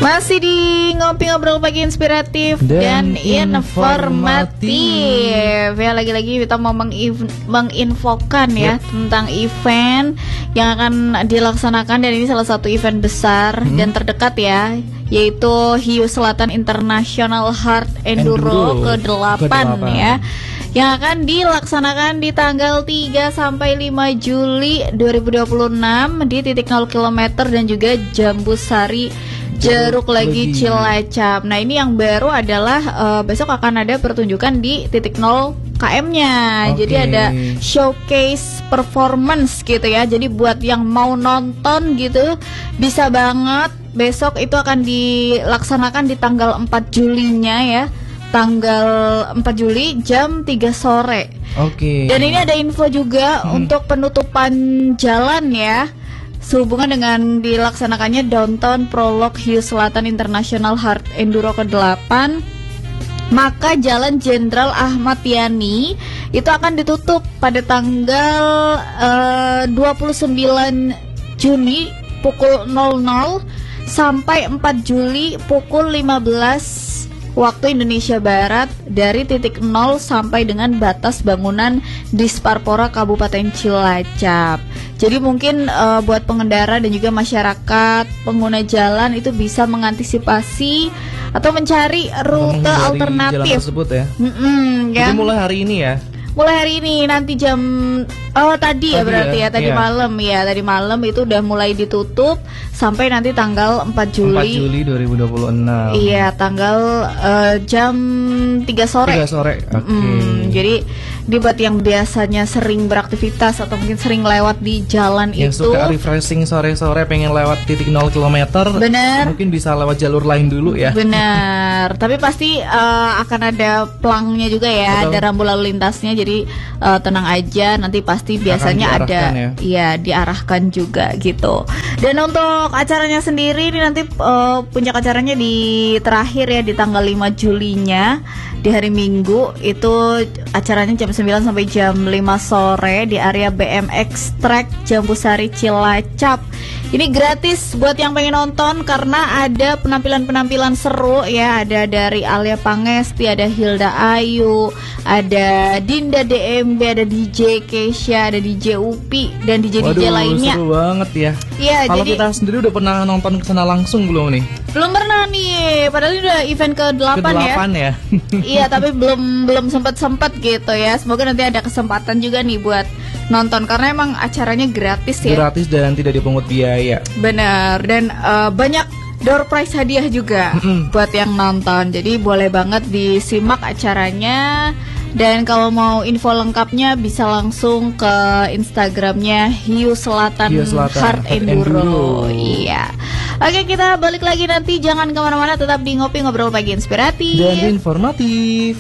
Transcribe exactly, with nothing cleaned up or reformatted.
Masih di Ngopi Ngobrol Pagi Inspiratif dan, dan informatif. Ya, lagi-lagi kita mau menginf- menginfokan ya yep. tentang event yang akan dilaksanakan, dan ini salah satu event besar hmm. dan terdekat ya, yaitu Hiu Selatan International Hard Enduro, Enduro. ke delapan ya, yang akan dilaksanakan di tanggal tiga sampai lima Juli dua ribu dua puluh enam di titik nol kilometer dan juga Jambusari Jeruk lagi Cilacap. Nah, ini yang baru adalah uh, besok akan ada pertunjukan di titik nol kilometer-nya. Okay. Jadi ada showcase performance gitu ya. Jadi buat yang mau nonton gitu bisa banget. Besok itu akan dilaksanakan di tanggal empat Julinya ya. Tanggal empat Juli jam tiga sore. Oke. Okay. Dan ini ada info juga hmm. untuk penutupan jalan ya, sehubungan dengan dilaksanakannya Downtown Prolog Hiu Selatan International Hard Enduro ke delapan, maka Jalan Jenderal Ahmad Yani itu akan ditutup pada tanggal uh, dua puluh sembilan Juni pukul nol nol sampai empat Juli pukul lima belas waktu Indonesia Barat, dari titik nol sampai dengan batas bangunan Disparpora Kabupaten Cilacap. Jadi mungkin uh, buat pengendara dan juga masyarakat pengguna jalan itu bisa mengantisipasi atau mencari rute atau alternatif jalan tersebut ya. Mm-mm, ya. Itu mulai hari ini ya. Mulai hari ini, nanti jam oh tadi, tadi ya berarti ya, ya tadi iya. malam ya, tadi malam itu udah mulai ditutup sampai nanti tanggal empat Juli. empat Juli dua ribu dua puluh enam. Iya, tanggal uh, jam tiga sore. tiga sore. Oke. Okay. Mm, jadi dibuat yang biasanya sering beraktivitas atau mungkin sering lewat di jalan yang itu, suka refreshing sore-sore pengen lewat titik nol kilometer, bener, mungkin bisa lewat jalur lain dulu ya. Benar. Tapi pasti uh, akan ada pelangnya juga ya. Betul. Ada rambu lalu lintasnya, jadi uh, tenang aja, nanti pasti biasanya ada ya. Iya, diarahkan juga gitu. Dan untuk acaranya sendiri ini nanti uh, puncak acaranya di terakhir ya di tanggal lima Julinya, di hari Minggu itu acaranya jam sembilan sampai jam lima sore di area B M X Track Jambusari Cilacap. Ini gratis buat yang pengen nonton karena ada penampilan-penampilan seru ya. Ada dari Alia Pangesti, ada Hilda Ayu, ada Dinda D M B, ada D J Keisha, ada D J Upi dan D J D J lainnya. Seru banget ya. Iya, kalau jadi kita sendiri udah pernah nonton kesana langsung belum nih? Belum pernah nih, padahal ini udah event ke delapan ya. ya. Iya, tapi belum belum sempat-sempat gitu ya. Semoga nanti ada kesempatan juga nih buat nonton karena emang acaranya gratis ya. Gratis dan tidak dipungut biaya. Benar, dan uh, banyak door prize hadiah juga buat yang nonton. Jadi boleh banget disimak acaranya. Dan kalau mau info lengkapnya bisa langsung ke Instagramnya Hiu Selatan, Hiu Selatan Hard Enduro. Enduro. Iya. Oke, kita balik lagi nanti. Jangan kemana-mana, tetap di Ngopi Ngobrol Pagi Inspiratif dan informatif.